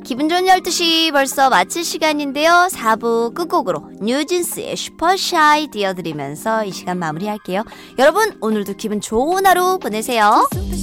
기분 좋은 12시 벌써 마칠 시간인데요. 4부 끝곡으로 뉴진스의 슈퍼샤이 띄워드리면서 이 시간 마무리할게요. 여러분 오늘도 기분 좋은 하루 보내세요.